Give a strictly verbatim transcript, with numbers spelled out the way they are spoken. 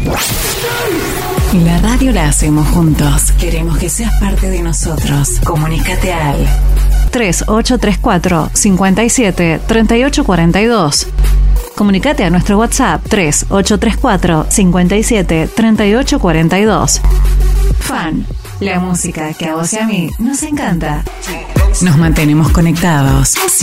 La radio la hacemos juntos. Queremos que seas parte de nosotros. Comunícate al tres ocho tres cuatro, cinco siete, tres ocho cuatro dos. Comunícate a nuestro WhatsApp tres ocho tres cuatro, cinco siete, tres ocho cuatro dos. Fan, la música que a vos y a mí nos encanta. Nos mantenemos conectados.